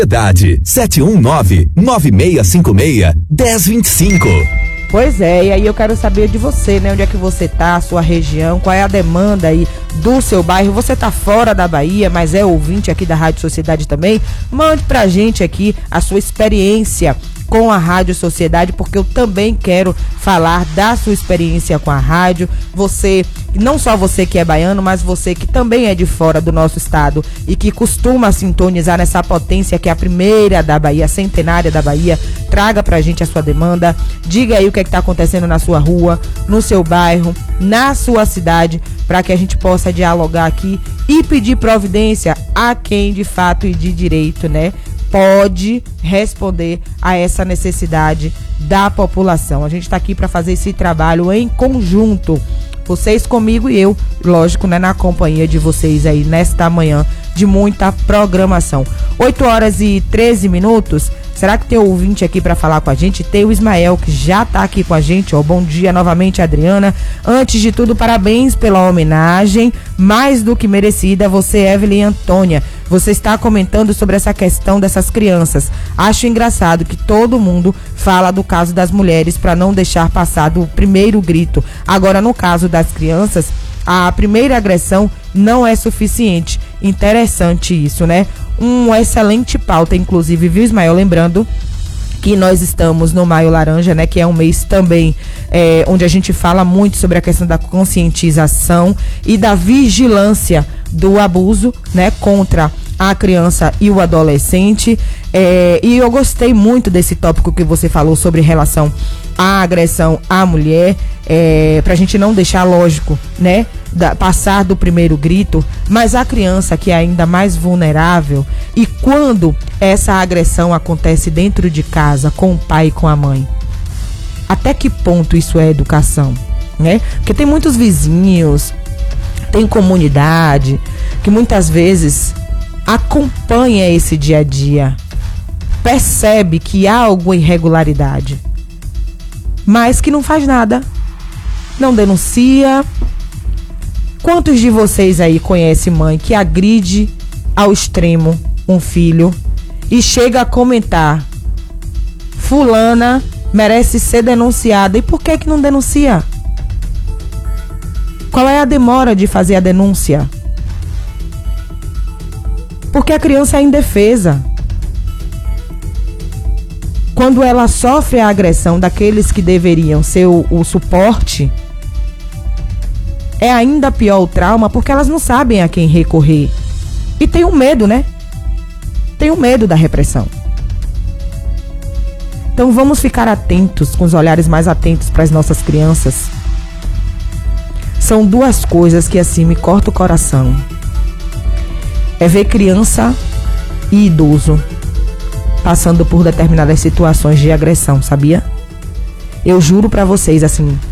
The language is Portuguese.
Sociedade 719-9656-1025. Pois é, e aí eu quero saber de você, né? Onde é que você tá, a sua região, qual é a demanda aí do seu bairro. Você tá fora da Bahia, mas é ouvinte aqui da Rádio Sociedade também? Mande pra gente aqui a sua experiência com a Rádio Sociedade, porque eu também quero falar da sua experiência com a rádio. Você, não só você que é baiano, mas você que também é de fora do nosso estado e que costuma sintonizar nessa potência que é a primeira da Bahia, a centenária da Bahia. Traga pra gente a sua demanda, diga aí o que é que tá acontecendo na sua rua, no seu bairro, na sua cidade, para que a gente possa dialogar aqui e pedir providência a quem de fato e de direito, né, pode responder a essa necessidade da população. A gente está aqui para fazer esse trabalho em conjunto, vocês comigo e eu, lógico, né, na companhia de vocês aí nesta manhã de muita programação. 8h13. Será que tem ouvinte aqui para falar com a gente? Tem o Ismael, que já tá aqui com a gente, ó. Bom dia novamente, Adriana. Antes de tudo, parabéns pela homenagem, mais do que merecida. Você, Evelyn Antônia, você está comentando sobre essa questão dessas crianças. Acho engraçado que todo mundo fala do caso das mulheres para não deixar passar do primeiro grito. Agora, no caso das crianças, a primeira agressão não é suficiente. Interessante isso, né? Um excelente pauta, inclusive, viu, Ismael? Lembrando que nós estamos no Maio Laranja, né? Que é um mês também onde a gente fala muito sobre a questão da conscientização e da vigilância do abuso, né? Contra a criança e o adolescente. E eu gostei muito desse tópico que você falou sobre relação à agressão à mulher, pra gente não deixar, lógico, né, passar do primeiro grito, mas a criança que é ainda mais vulnerável, e quando essa agressão acontece dentro de casa, com o pai e com a mãe, até que ponto isso é educação, né? Porque tem muitos vizinhos, tem comunidade, que muitas vezes acompanha esse dia a dia, percebe que há alguma irregularidade, mas que não faz nada, não denuncia. Quantos de vocês aí conhecem mãe que agride ao extremo um filho e chega a comentar: fulana merece ser denunciada? E por que não denuncia? Qual é a demora de fazer a denúncia? Porque a criança é indefesa. Quando ela sofre a agressão daqueles que deveriam ser o suporte, é ainda pior o trauma, porque elas não sabem a quem recorrer. E tem um medo, né? Tem um medo da repressão. Então vamos ficar atentos, com os olhares mais atentos para as nossas crianças. São duas coisas que assim me cortam o coração. É ver criança e idoso passando por determinadas situações de agressão, sabia? Eu juro pra vocês, assim,